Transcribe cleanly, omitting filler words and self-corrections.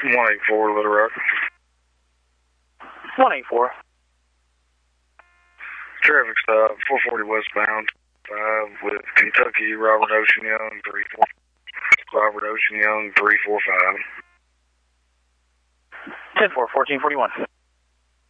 184 Little Rock. 184. Traffic stop, 440 westbound, 5 with Kentucky, Robert Ocean Young, 34. Robert Ocean Young, 345. 10-4, 1441.